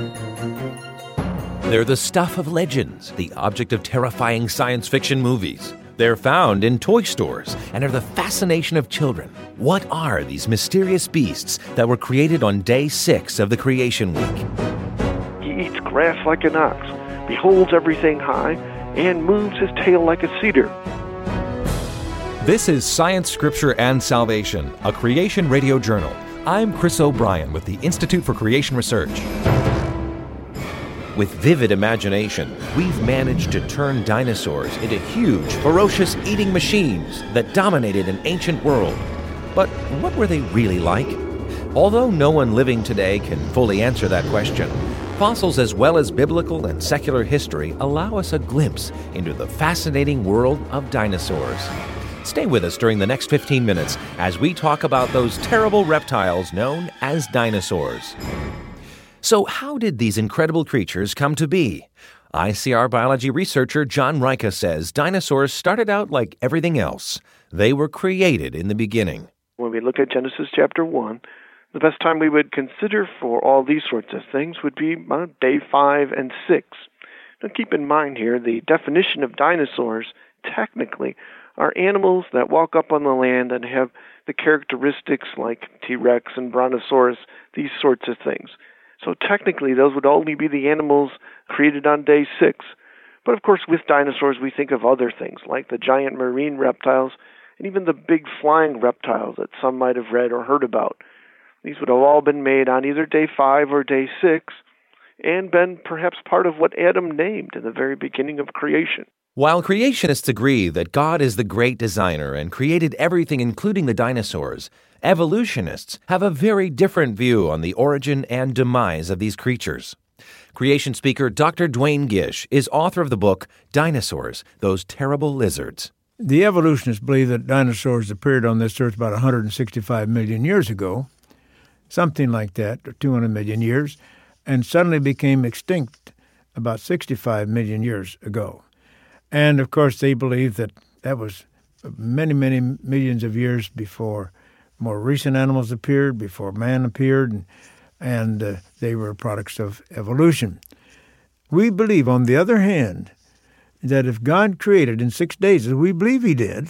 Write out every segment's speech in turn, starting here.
They're the stuff of legends, the object of terrifying science fiction movies. They're found in toy stores and are the fascination of children. What are these mysterious beasts that were created on day 6 of the creation week? He eats grass like an ox, beholds everything high, and moves his tail like a cedar. This is Science, Scripture, and Salvation, a Creation Radio Journal. I'm Chris O'Brien with the Institute for Creation Research. With vivid imagination, we've managed to turn dinosaurs into huge, ferocious eating machines that dominated an ancient world. But what were they really like? Although no one living today can fully answer that question, fossils as well as biblical and secular history allow us a glimpse into the fascinating world of dinosaurs. Stay with us during the next 15 minutes as we talk about those terrible reptiles known as dinosaurs. So how did these incredible creatures come to be? ICR biology researcher John Ryka says dinosaurs started out like everything else. They were created in the beginning. When we look at Genesis chapter 1, the best time we would consider for all these sorts of things would be day 5 and 6. Now keep in mind here, the definition of dinosaurs technically are animals that walk up on the land and have the characteristics like T-Rex and Brontosaurus, these sorts of things. So technically, those would only be the animals created on day 6. But of course, with dinosaurs, we think of other things, like the giant marine reptiles, and even the big flying reptiles that some might have read or heard about. These would have all been made on either day 5 or day 6, and been perhaps part of what Adam named in the very beginning of creation. While creationists agree that God is the great designer and created everything including the dinosaurs, evolutionists have a very different view on the origin and demise of these creatures. Creation speaker Dr. Duane Gish is author of the book Dinosaurs, Those Terrible Lizards. The evolutionists believe that dinosaurs appeared on this earth about 165 million years ago, something like that, or 200 million years, and suddenly became extinct about 65 million years ago. And, of course, they believe that that was many, many millions of years before more recent animals appeared, before man appeared, and they were products of evolution. We believe, on the other hand, that if God created in 6 days, as we believe he did,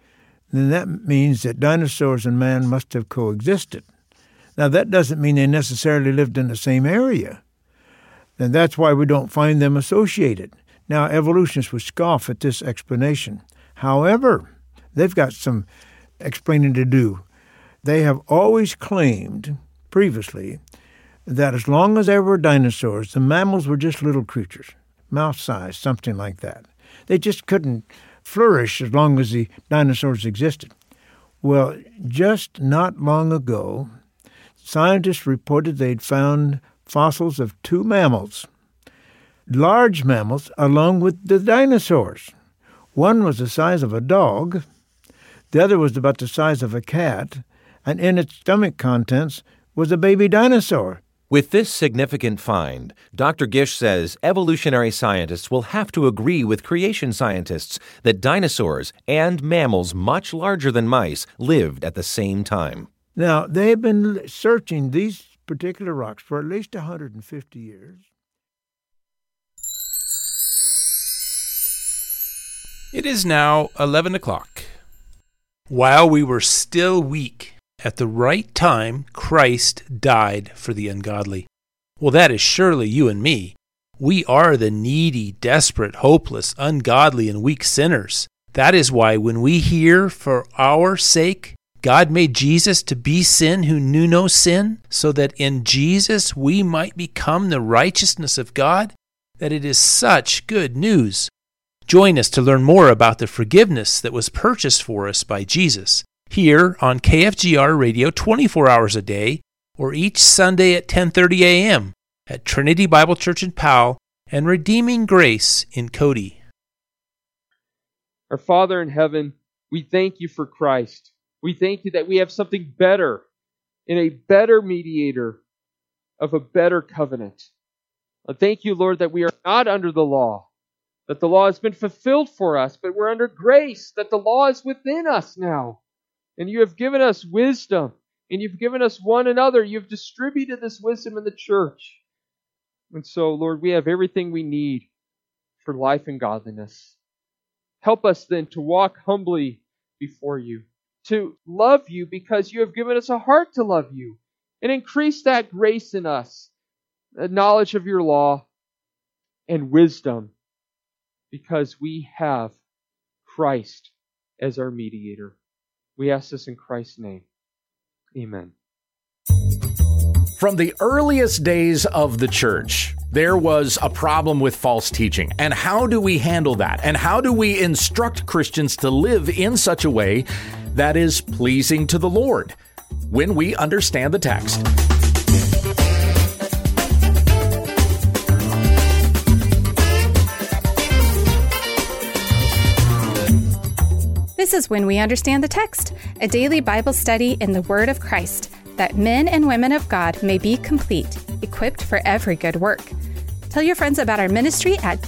then that means that dinosaurs and man must have coexisted. Now, that doesn't mean they necessarily lived in the same area. And that's why we don't find them associated. Now, evolutionists would scoff at this explanation. However, they've got some explaining to do. They have always claimed, previously, that as long as there were dinosaurs, the mammals were just little creatures, mouse-sized, something like that. They just couldn't flourish as long as the dinosaurs existed. Well, just not long ago, scientists reported they'd found fossils of 2 mammals, large mammals, along with the dinosaurs. One was the size of a dog, the other was about the size of a cat, and in its stomach contents was a baby dinosaur. With this significant find, Dr. Gish says evolutionary scientists will have to agree with creation scientists that dinosaurs and mammals much larger than mice lived at the same time. Now, they have been searching these particular rocks for at least 150 years. It is now 11 o'clock. While we were still weak, at the right time, Christ died for the ungodly. Well, that is surely you and me. We are the needy, desperate, hopeless, ungodly, and weak sinners. That is why when we hear, for our sake, God made Jesus to be sin who knew no sin, so that in Jesus we might become the righteousness of God, that it is such good news. Join us to learn more about the forgiveness that was purchased for us by Jesus, here on KFGR Radio 24 hours a day, or each Sunday at 10:30 a.m. at Trinity Bible Church in Powell and Redeeming Grace in Cody. Our Father in heaven, we thank you for Christ. We thank you that we have something better and a better mediator of a better covenant. I thank you, Lord, that we are not under the law, that the law has been fulfilled for us, but we're under grace, that the law is within us now. And you have given us wisdom, and you've given us one another. You've distributed this wisdom in the church. And so, Lord, we have everything we need for life and godliness. Help us then to walk humbly before you, to love you because you have given us a heart to love you, and increase that grace in us, the knowledge of your law and wisdom, because we have Christ as our mediator. We ask this in Christ's name. Amen. From the earliest days of the church, there was a problem with false teaching. And how do we handle that? And how do we instruct Christians to live in such a way that is pleasing to the Lord when we understand the text? This is When We Understand the Text, a daily Bible study in the Word of Christ, that men and women of God may be complete, equipped for every good work. Tell your friends about our ministry at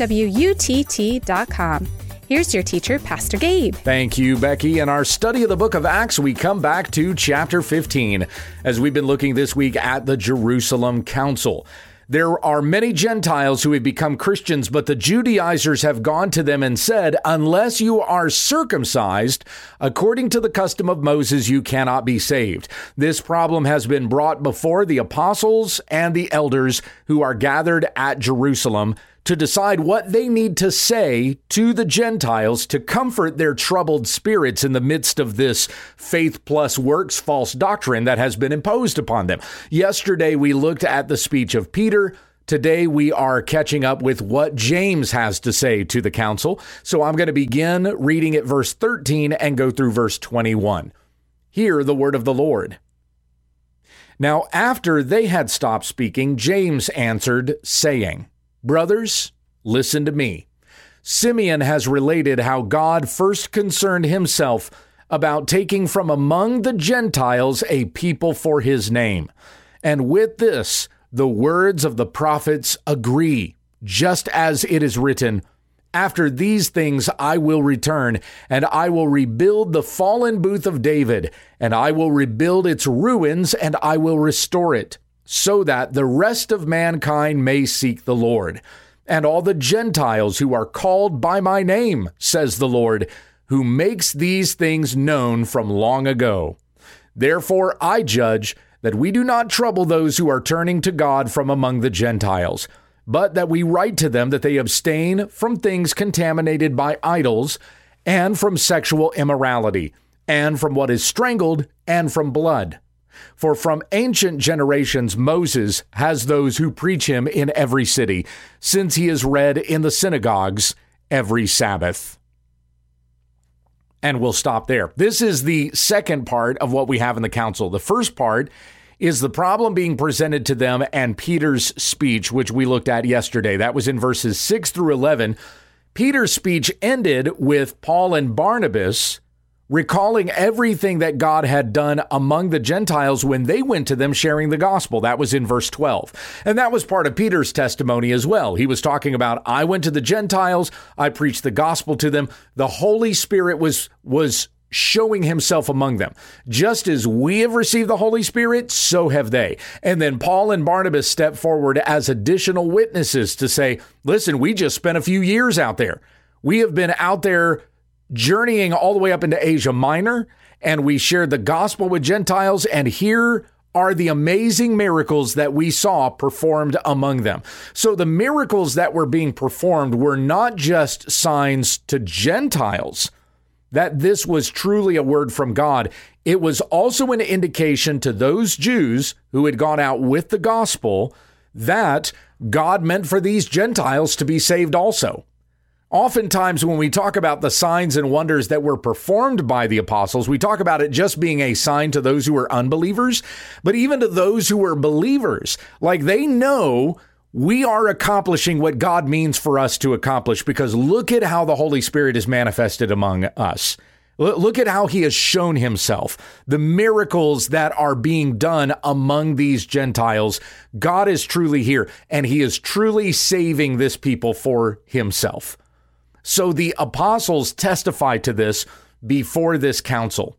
www.utt.com. Here's your teacher, Pastor Gabe. Thank you, Becky. In our study of the book of Acts, we come back to chapter 15, as we've been looking this week at the Jerusalem Council. There are many Gentiles who have become Christians, but the Judaizers have gone to them and said, unless you are circumcised, according to the custom of Moses, you cannot be saved. This problem has been brought before the apostles and the elders who are gathered at Jerusalem to decide what they need to say to the Gentiles to comfort their troubled spirits in the midst of this faith plus works false doctrine that has been imposed upon them. Yesterday, we looked at the speech of Peter. Today, we are catching up with what James has to say to the council. So I'm going to begin reading at verse 13 and go through verse 21. Hear the word of the Lord. Now, after they had stopped speaking, James answered, saying, Brothers, listen to me. Simeon has related how God first concerned himself about taking from among the Gentiles a people for his name. And with this, the words of the prophets agree, just as it is written, After these things I will return, and I will rebuild the fallen booth of David, and I will rebuild its ruins, and I will restore it, so that the rest of mankind may seek the Lord, and all the Gentiles who are called by my name, says the Lord, who makes these things known from long ago. Therefore I judge that we do not trouble those who are turning to God from among the Gentiles, but that we write to them that they abstain from things contaminated by idols, and from sexual immorality, and from what is strangled, and from blood. For from ancient generations Moses has those who preach him in every city, since he is read in the synagogues every Sabbath. And we'll stop there. This is the second part of what we have in the council. The first part is the problem being presented to them and Peter's speech, which we looked at yesterday. That was in verses 6 through 11. Peter's speech ended with Paul and Barnabas recalling everything that God had done among the Gentiles when they went to them sharing the gospel. That was in verse 12. And that was part of Peter's testimony as well. He was talking about, I went to the Gentiles, I preached the gospel to them. The Holy Spirit was showing himself among them. Just as we have received the Holy Spirit, so have they. And then Paul and Barnabas stepped forward as additional witnesses to say, listen, we just spent a few years out there. We have been out there journeying all the way up into Asia Minor, and we shared the gospel with Gentiles, and here are the amazing miracles that we saw performed among them. So the miracles that were being performed were not just signs to Gentiles, that this was truly a word from God. It was also an indication to those Jews who had gone out with the gospel that God meant for these Gentiles to be saved also. Oftentimes, when we talk about the signs and wonders that were performed by the apostles, we talk about it just being a sign to those who are unbelievers, but even to those who are believers. Like, they know we are accomplishing what God means for us to accomplish, because look at how the Holy Spirit is manifested among us. Look at how he has shown himself. The miracles that are being done among these Gentiles. God is truly here, and he is truly saving this people for himself. So the apostles testified to this before this council.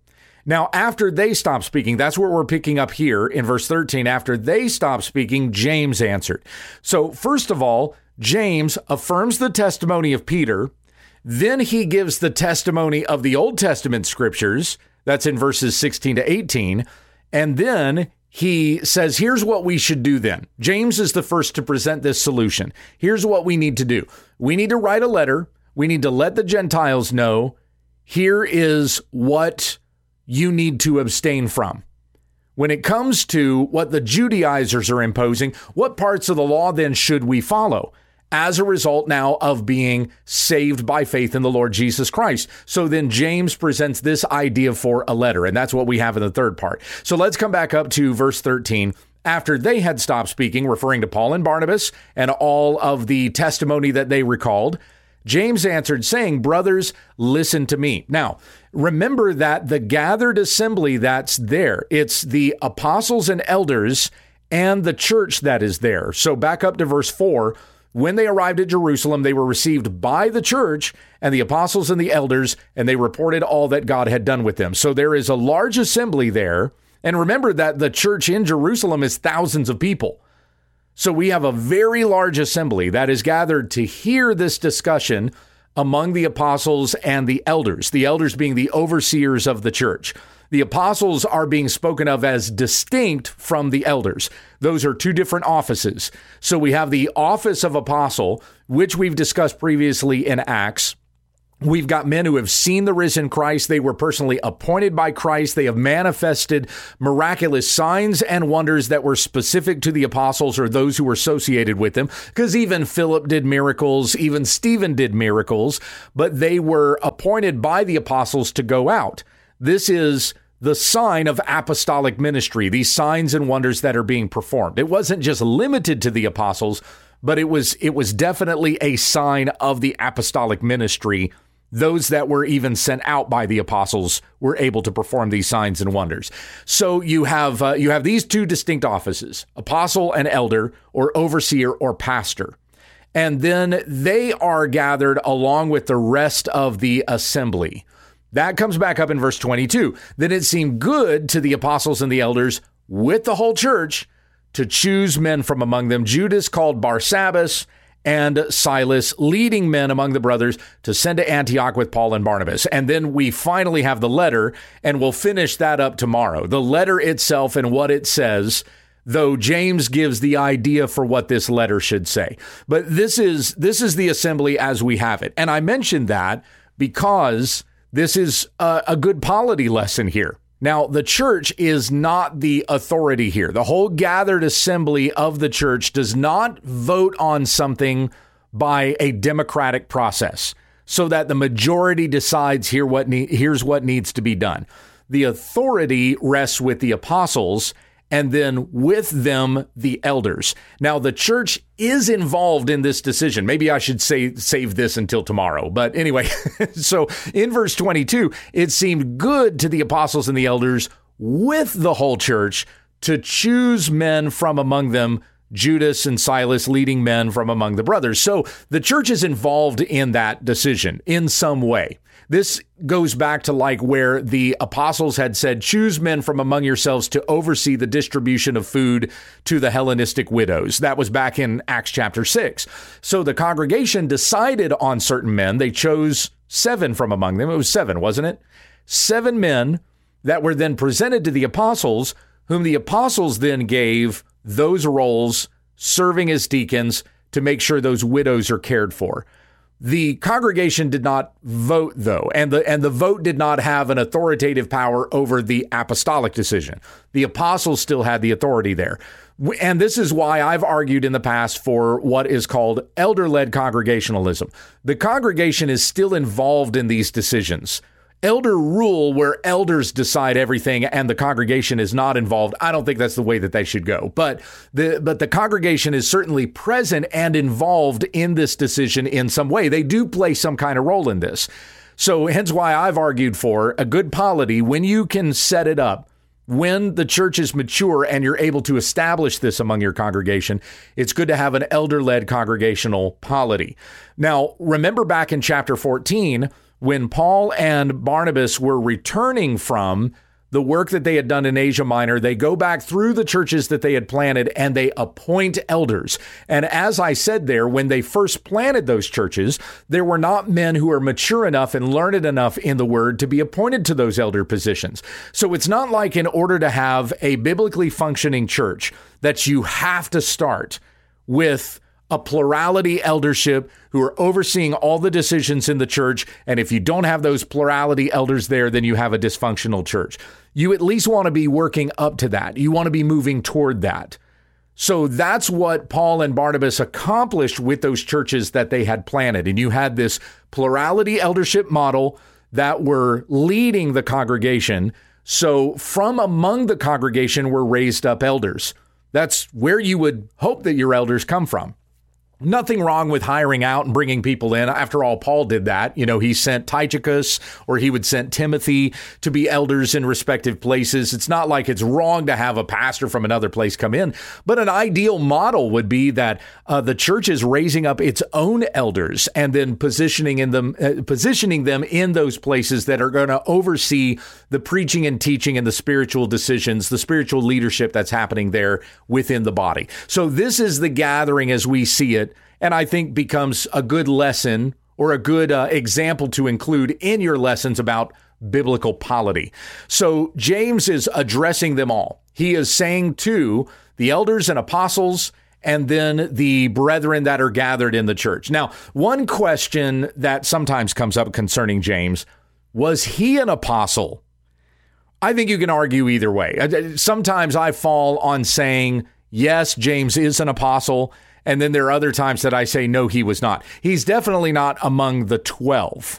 Now, after they stopped speaking, that's what we're picking up here in verse 13. After they stopped speaking, James answered. So first of all, James affirms the testimony of Peter. Then he gives the testimony of the Old Testament scriptures. That's in verses 16 to 18. And then he says, here's what we should do then. James is the first to present this solution. Here's what we need to do. We need to write a letter. We need to let the Gentiles know, here is what you need to abstain from. When it comes to what the Judaizers are imposing, what parts of the law then should we follow as a result now of being saved by faith in the Lord Jesus Christ? So then James presents this idea for a letter, and that's what we have in the third part. So let's come back up to verse 13. After they had stopped speaking, referring to Paul and Barnabas and all of the testimony that they recalled, James answered, saying, brothers, listen to me. Now, remember that the gathered assembly that's there, it's the apostles and elders and the church that is there. So back up to verse 4. When they arrived at Jerusalem, they were received by the church and the apostles and the elders, and they reported all that God had done with them. So there is a large assembly there. And remember that the church in Jerusalem is thousands of people. So we have a very large assembly that is gathered to hear this discussion among the apostles and the elders being the overseers of the church. The apostles are being spoken of as distinct from the elders. Those are two different offices. So we have the office of apostle, which we've discussed previously in Acts. We've got men who have seen the risen Christ. They were personally appointed by Christ. They have manifested miraculous signs and wonders that were specific to the apostles or those who were associated with them, because even Philip did miracles, even Stephen did miracles, but they were appointed by the apostles to go out. This is the sign of apostolic ministry, these signs and wonders that are being performed. It wasn't just limited to the apostles, but it was definitely a sign of the apostolic ministry. Those that were even sent out by the apostles were able to perform these signs and wonders. So you have these two distinct offices, apostle and elder, or overseer or pastor. And then they are gathered along with the rest of the assembly. That comes back up in verse 22. Then it seemed good to the apostles and the elders with the whole church to choose men from among them, Judas called Barsabbas and Silas, leading men among the brothers, to send to Antioch with Paul and Barnabas. And then we finally have the letter, and we'll finish that up tomorrow. The letter itself and what it says, though James gives the idea for what this letter should say. But this is the assembly as we have it. And I mentioned that because this is a good polity lesson here. Now, the church is not the authority here. The whole gathered assembly of the church does not vote on something by a democratic process so that the majority decides here's what needs to be done. The authority rests with the apostles and then with them, the elders. Now, the church is involved in this decision. Maybe I should save this until tomorrow. But anyway, so in verse 22, it seemed good to the apostles and the elders with the whole church to choose men from among them, Judas and Silas, leading men from among the brothers. So the church is involved in that decision in some way. This goes back to like where the apostles had said, choose men from among yourselves to oversee the distribution of food to the Hellenistic widows. That was back in Acts chapter 6. So the congregation decided on certain men. They chose 7 from among them. It was 7, wasn't it? 7 men that were then presented to the apostles, whom the apostles then gave those roles, serving as deacons to make sure those widows are cared for. The congregation did not vote, though, and the vote did not have an authoritative power over the apostolic decision. The apostles still had the authority there. And this is why I've argued in the past for what is called elder-led congregationalism. The congregation is still involved in these decisions. Elder rule where elders decide everything and the congregation is not involved, I don't think that's the way that they should go. But the congregation is certainly present and involved in this decision in some way. They do play some kind of role in this. So hence why I've argued for a good polity when you can set it up. When the church is mature and you're able to establish this among your congregation, it's good to have an elder-led congregational polity. Now, remember back in chapter 14, when Paul and Barnabas were returning from the work that they had done in Asia Minor. They go back through the churches that they had planted and they appoint elders. And as I said there, when they first planted those churches, there were not men who are mature enough and learned enough in the word to be appointed to those elder positions. So it's not like in order to have a biblically functioning church that you have to start with a plurality eldership who are overseeing all the decisions in the church. And if you don't have those plurality elders there, then you have a dysfunctional church. You at least want to be working up to that. You want to be moving toward that. So that's what Paul and Barnabas accomplished with those churches that they had planted. And you had this plurality eldership model that were leading the congregation. So from among the congregation were raised up elders. That's where you would hope that your elders come from. Nothing wrong with hiring out and bringing people in. After all, Paul did that. You know, he sent Tychicus or he would send Timothy to be elders in respective places. It's not like it's wrong to have a pastor from another place come in, but an ideal model would be that the church is raising up its own elders and then positioning them in those places that are going to oversee the preaching and teaching and the spiritual decisions, the spiritual leadership that's happening there within the body. So this is the gathering as we see it. And I think becomes a good lesson or a good example to include in your lessons about biblical polity. So James is addressing them all. He is saying to the elders and apostles and then the brethren that are gathered in the church. Now, one question that sometimes comes up concerning James, was he an apostle? I think you can argue either way. Sometimes I fall on saying, yes, James is an apostle. And then there are other times that I say, no, he was not. He's definitely not among the 12.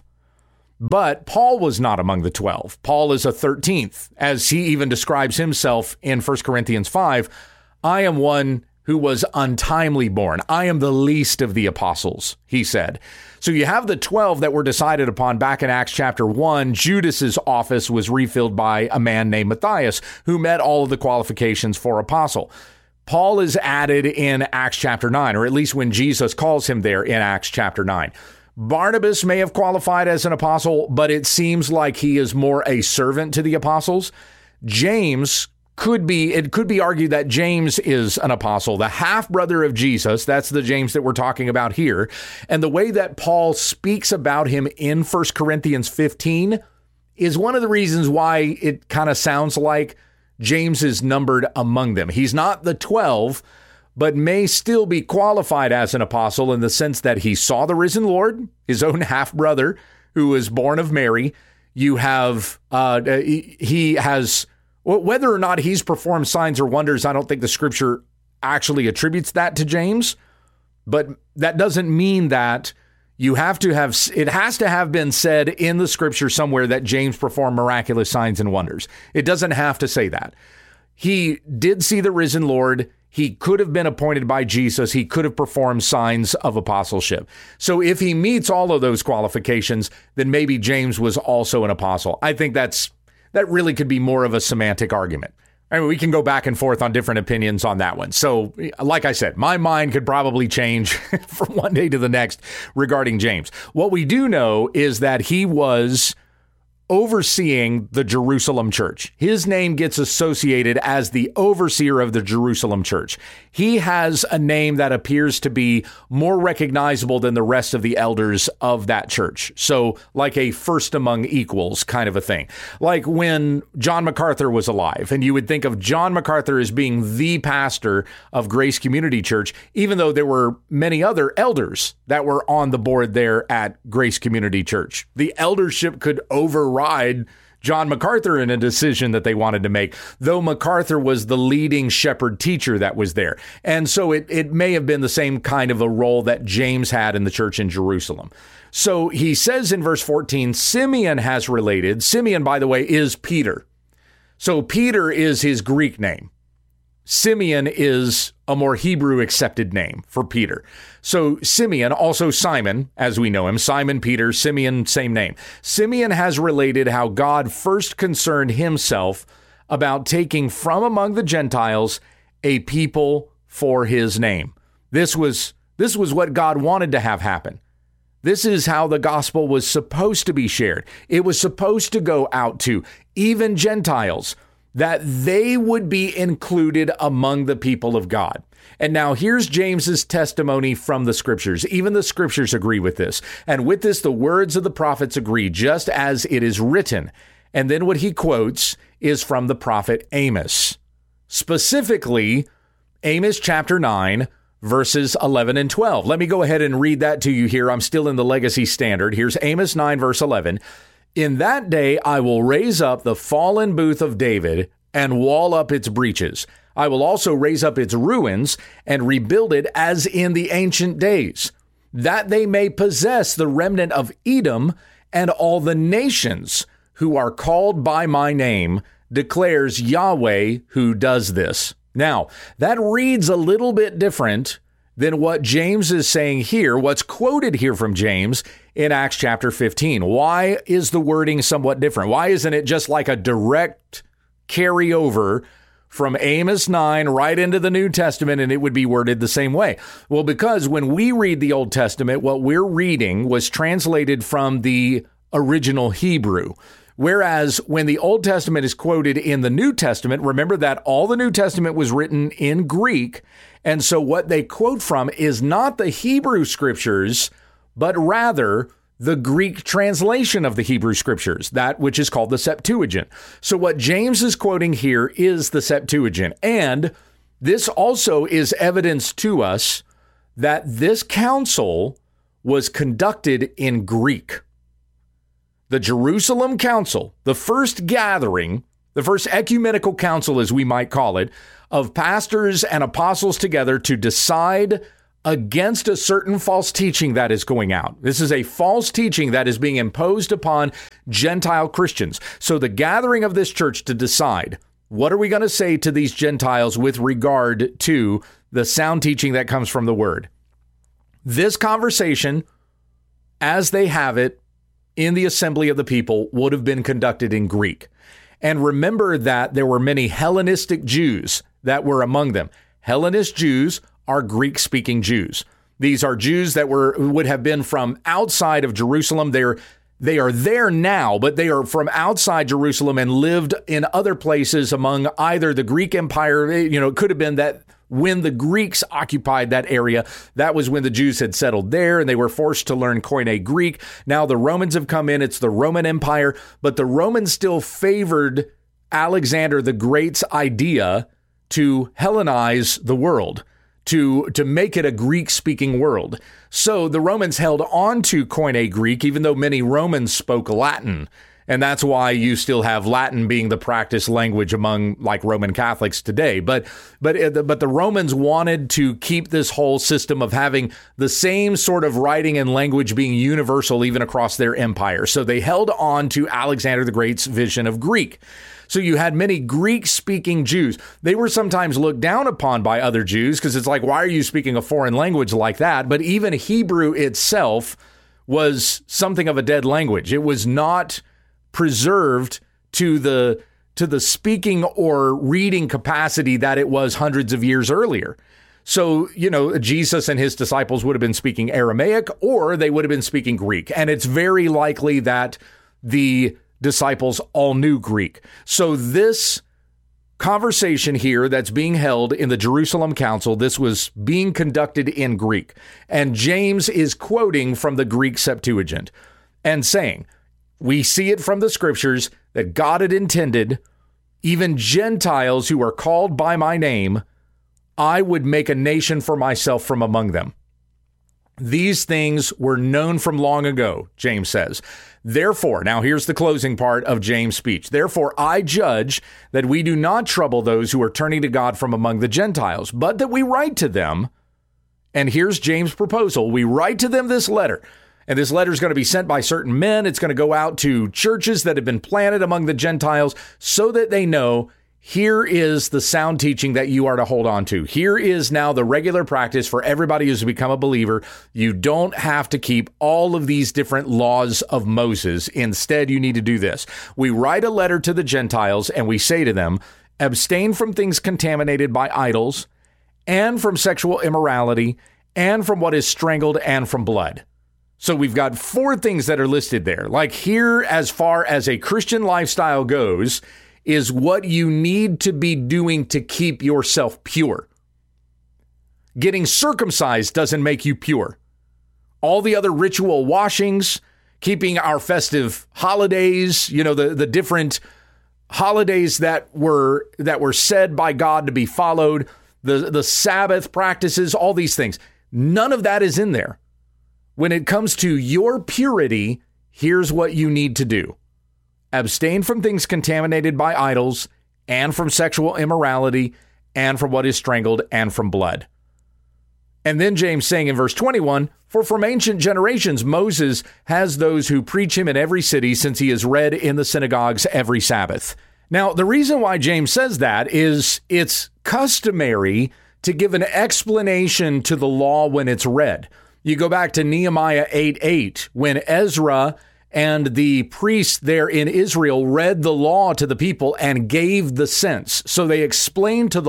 But Paul was not among the 12. Paul is a 13th, as he even describes himself in 1 Corinthians 5. I am one who was untimely born. I am the least of the apostles, he said. So you have the 12 that were decided upon back in Acts chapter 1. Judas's office was refilled by a man named Matthias, who met all of the qualifications for apostle. Paul is added in Acts chapter 9, or at least when Jesus calls him there in Acts chapter 9. Barnabas may have qualified as an apostle, but it seems like he is more a servant to the apostles. James it could be argued that James is an apostle, the half-brother of Jesus. That's the James that we're talking about here. And the way that Paul speaks about him in 1 Corinthians 15 is one of the reasons why it kind of sounds like James is numbered among them. He's not the 12, but may still be qualified as an apostle in the sense that he saw the risen Lord, his own half-brother, who was born of Mary. You have, he has, whether or not he's performed signs or wonders, I don't think the scripture actually attributes that to James, but that doesn't mean that it has to have been said in the scripture somewhere that James performed miraculous signs and wonders. It doesn't have to say that. He did see the risen Lord. He could have been appointed by Jesus. He could have performed signs of apostleship. So if he meets all of those qualifications, then maybe James was also an apostle. I think that really could be more of a semantic argument. I mean, we can go back and forth on different opinions on that one. So, like I said, my mind could probably change from one day to the next regarding James. What we do know is that he was overseeing the Jerusalem church. His name gets associated as the overseer of the Jerusalem church. He has a name that appears to be more recognizable than the rest of the elders of that church. So like a first among equals kind of a thing. Like when John MacArthur was alive, and you would think of John MacArthur as being the pastor of Grace Community Church, even though there were many other elders that were on the board there at Grace Community Church. The eldership could override John MacArthur in a decision that they wanted to make, though MacArthur was the leading shepherd teacher that was there. And so it may have been the same kind of a role that James had in the church in Jerusalem. So he says in verse 14, Simeon has related. Simeon, by the way, is Peter. So Peter is his Greek name. Simeon is a more Hebrew accepted name for Peter. So Simeon, also Simon, as we know him, Simon Peter, Simeon, same name. Simeon has related how God first concerned himself about taking from among the Gentiles a people for his name. This was what God wanted to have happen. This is how the gospel was supposed to be shared. It was supposed to go out to even Gentiles, that they would be included among the people of God. And now here's James's testimony from the scriptures. Even the scriptures agree with this. And with this, the words of the prophets agree, just as it is written. And then what he quotes is from the prophet Amos. Specifically, Amos chapter 9, verses 11 and 12. Let me go ahead and read that to you here. I'm still in the Legacy Standard. Here's Amos 9, verse 11. In that day I will raise up the fallen booth of David and wall up its breaches. I will also raise up its ruins and rebuild it as in the ancient days, that they may possess the remnant of Edom and all the nations who are called by my name, declares Yahweh who does this. Now, that reads a little bit different than what James is saying here, what's quoted here from James in Acts chapter 15. Why is the wording somewhat different? Why isn't it just like a direct carryover from Amos 9 right into the New Testament and it would be worded the same way? Well, because when we read the Old Testament, what we're reading was translated from the original Hebrew. Whereas when the Old Testament is quoted in the New Testament, remember that all the New Testament was written in Greek. And so what they quote from is not the Hebrew scriptures, but rather the Greek translation of the Hebrew scriptures, that which is called the Septuagint. So what James is quoting here is the Septuagint. And this also is evidence to us that this council was conducted in Greek. The Jerusalem Council, the first gathering, the first ecumenical council, as we might call it, of pastors and apostles together to decide against a certain false teaching that is going out. This is a false teaching that is being imposed upon Gentile Christians. So the gathering of this church to decide, what are we going to say to these Gentiles with regard to the sound teaching that comes from the word? This conversation, as they have it in the assembly of the people, would have been conducted in Greek. And remember that there were many Hellenistic Jews that were among them. Hellenist Jews are Greek-speaking Jews. These are Jews that would have been from outside of Jerusalem. They are there now, but they are from outside Jerusalem and lived in other places among either the Greek Empire. It could have been that when the Greeks occupied that area, that was when the Jews had settled there and they were forced to learn Koine Greek. Now the Romans have come in. It's the Roman Empire, but the Romans still favored Alexander the Great's idea to Hellenize the world, to make it a Greek-speaking world. So the Romans held on to Koine Greek, even though many Romans spoke Latin. And that's why you still have Latin being the practice language among like Roman Catholics today. But the Romans wanted to keep this whole system of having the same sort of writing and language being universal even across their empire. So they held on to Alexander the Great's vision of Greek. So you had many Greek-speaking Jews. They were sometimes looked down upon by other Jews because it's like, why are you speaking a foreign language like that? But even Hebrew itself was something of a dead language. It was not preserved to the speaking or reading capacity that it was hundreds of years earlier. So, Jesus and his disciples would have been speaking Aramaic or they would have been speaking Greek. And it's very likely that the disciples all knew Greek. So this conversation here that's being held in the Jerusalem Council, this was being conducted in Greek. And James is quoting from the Greek Septuagint and saying, we see it from the scriptures that God had intended even Gentiles who are called by my name, I would make a nation for myself from among them. These things were known from long ago, James says. Therefore, now here's the closing part of James' speech. Therefore, I judge that we do not trouble those who are turning to God from among the Gentiles, but that we write to them. And here's James' proposal. We write to them this letter. And this letter is going to be sent by certain men. It's going to go out to churches that have been planted among the Gentiles so that they know here is the sound teaching that you are to hold on to. Here is now the regular practice for everybody who's become a believer. You don't have to keep all of these different laws of Moses. Instead, you need to do this. We write a letter to the Gentiles and we say to them, abstain from things contaminated by idols and from sexual immorality and from what is strangled and from blood. So we've got 4 things that are listed there. Like here, as far as a Christian lifestyle goes, is what you need to be doing to keep yourself pure. Getting circumcised doesn't make you pure. All the other ritual washings, keeping our festive holidays, the different holidays that were said by God to be followed, the Sabbath practices, all these things. None of that is in there. When it comes to your purity, here's what you need to do. Abstain from things contaminated by idols, and from sexual immorality, and from what is strangled, and from blood. And then James saying in verse 21, for from ancient generations Moses has those who preach him in every city, since he is read in the synagogues every Sabbath. Now, the reason why James says that is it's customary to give an explanation to the law when it's read. You go back to Nehemiah 8:8, when Ezra and the priests there in Israel read the law to the people and gave the sense. So they explained the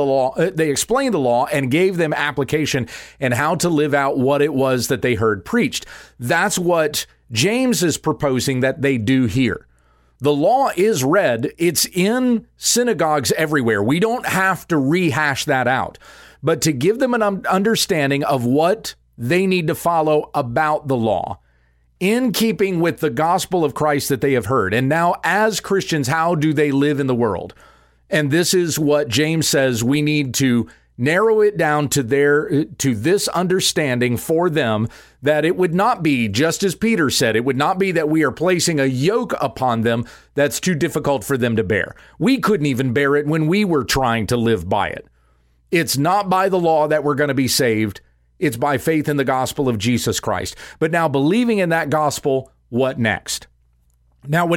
law and gave them application and how to live out what it was that they heard preached. That's what James is proposing that they do here. The law is read. It's in synagogues everywhere. We don't have to rehash that out, but to give them an understanding of what they need to follow about the law in keeping with the gospel of Christ that they have heard. And now, as Christians, how do they live in the world? And this is what James says we need to narrow it down to this understanding for them, that it would not be, just as Peter said, it would not be that we are placing a yoke upon them that's too difficult for them to bear. We couldn't even bear it when we were trying to live by it. It's not by the law that we're going to be saved. It's by faith in the gospel of Jesus Christ. But now, believing in that gospel, what next? Now, when